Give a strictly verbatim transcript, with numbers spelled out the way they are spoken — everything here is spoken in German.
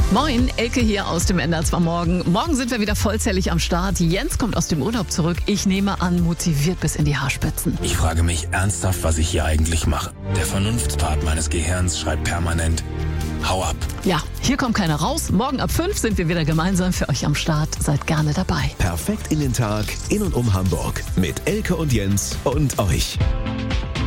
Moin, Elke hier aus dem N D R zwei Morgen. Morgen sind wir wieder vollzählig am Start. Jens kommt aus dem Urlaub zurück. Ich nehme an, motiviert bis in die Haarspitzen. Ich frage mich ernsthaft, was ich hier eigentlich mache. Der Vernunftspart meines Gehirns schreit permanent: Hau ab. Ja, hier kommt keiner raus. Morgen ab fünf sind wir wieder gemeinsam für euch am Start. Seid gerne dabei. Perfekt in den Tag, in und um Hamburg. Mit Elke und Jens und euch.